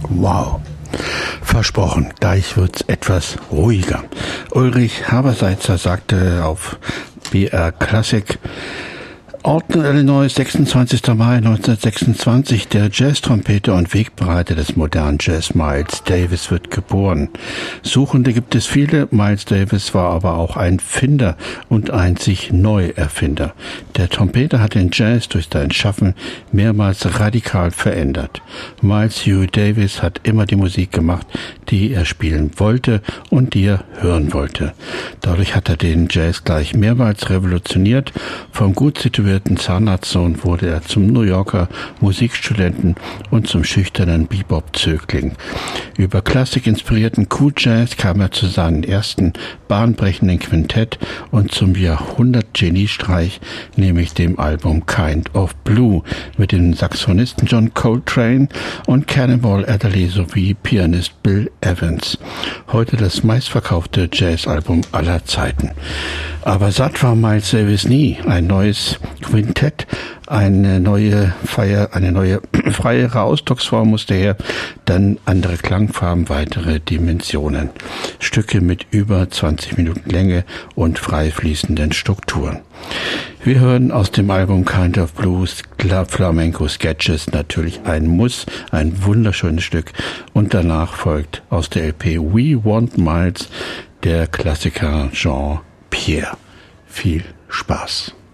Wow. Versprochen, gleich wird's etwas ruhiger. Ulrich Haberseitzer sagte auf BR Classic: Alton, Illinois, 26. Mai 1926. Der Jazz-Trompeter und Wegbereiter des modernen Jazz Miles Davis wird geboren. Suchende gibt es viele. Miles Davis war aber auch ein Finder und ein sich Neuerfinder. Der Trompeter hat den Jazz durch sein Schaffen mehrmals radikal verändert. Miles Huey Davis hat immer die Musik gemacht, die er spielen wollte und die er hören wollte. Dadurch hat er den Jazz gleich mehrmals revolutioniert. Vom gut situierten Zahnarztsohn wurde er zum New Yorker Musikstudenten und zum schüchternen Bebop-Zögling. Über klassikinspirierten Cool Jazz kam er zu seinem ersten bahnbrechenden Quintett und zum Jahrhundert-Geniestreich, nämlich dem Album Kind of Blue mit dem Saxophonisten John Coltrane und Cannonball Adderley sowie Pianist Bill Evans. Heute das meistverkaufte Jazzalbum aller Zeiten. Aber satt war Miles Davis nie. Ein neues Quintett, eine neue freiere Ausdrucksform musste her, dann andere Klangfarben, weitere Dimensionen. Stücke mit über 20 Minuten Länge und frei fließenden Strukturen. Wir hören aus dem Album Kind of Blues Flamenco Sketches natürlich ein wunderschönes Stück, und danach folgt aus der LP We Want Miles der Klassiker Jean Pierre. Viel Spaß.